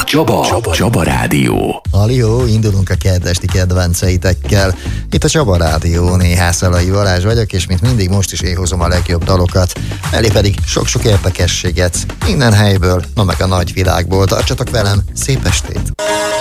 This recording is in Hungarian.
Csaba Rádió. Alió, indulunk a kedvesti kedvenceitekkel. Itt a Csaba Rádió, néhány Szalai Balázs vagyok, és mint mindig most is én hozom a legjobb dalokat. Elé pedig sok-sok érdekességet. Minden helyből, no meg a nagy világból. Tartsatok velem, szép estét!